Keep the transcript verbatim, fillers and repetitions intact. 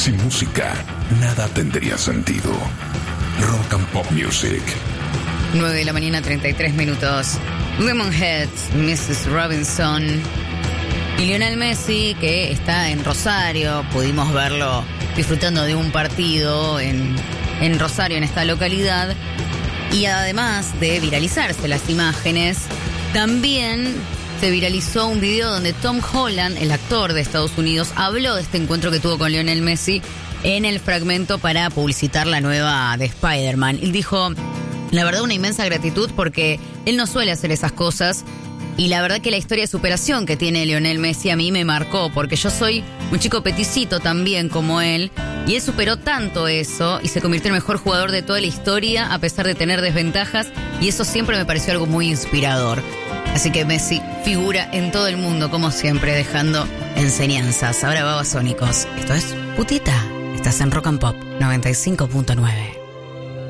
Sin música, nada tendría sentido. Rock and Pop Music. nueve de la mañana, treinta y tres minutos. Lemonhead, missus Robinson. Y Lionel Messi, que está en Rosario. Pudimos verlo disfrutando de un partido en, en Rosario, en esta localidad. Y además de viralizarse las imágenes, también se viralizó un video donde Tom Holland, el actor de Estados Unidos, habló de este encuentro que tuvo con Lionel Messi en el fragmento para publicitar la nueva de Spider-Man. Él dijo, la verdad, una inmensa gratitud porque él no suele hacer esas cosas. Y la verdad que la historia de superación que tiene Lionel Messi a mí me marcó, porque yo soy un chico peticito también como él, y él superó tanto eso y se convirtió en el mejor jugador de toda la historia a pesar de tener desventajas, y eso siempre me pareció algo muy inspirador. Así que Messi figura en todo el mundo, como siempre, dejando enseñanzas. Ahora Babasónicos. Esto es Putita. Estás en Rock and Pop noventa y cinco punto nueve.